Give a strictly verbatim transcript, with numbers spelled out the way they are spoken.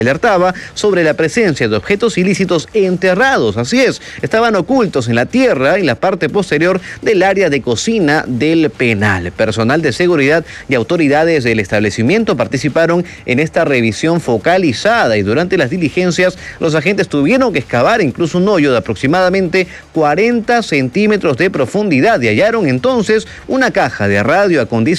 alertaba sobre la presencia de objetos ilícitos enterrados. Así es, estaban ocultos en la tierra y la parte posterior del área de cocina del penal. Personal de seguridad y autoridades del establecimiento participaron en esta revisión focalizada y durante las diligencias los agentes tuvieron que excavar incluso un hoyo de aproximadamente cuarenta centímetros de profundidad y hallaron entonces una caja de radio acondicionada